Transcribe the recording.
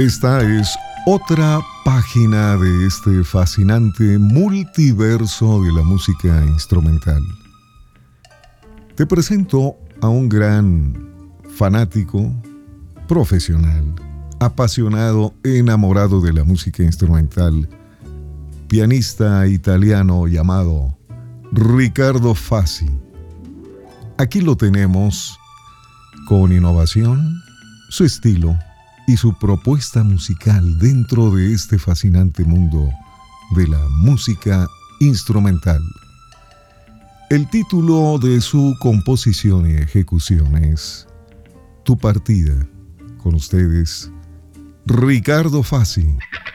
Esta es otra página de este fascinante multiverso de la música instrumental. Te presento a un gran fanático, profesional, apasionado, enamorado de la música instrumental, pianista italiano llamado Riccardo Fassi. Aquí lo tenemos con innovación, su estilo y su propuesta musical dentro de este fascinante mundo de la música instrumental. El título de su composición y ejecución es Tu partida. Con ustedes, Riccardo Fassi.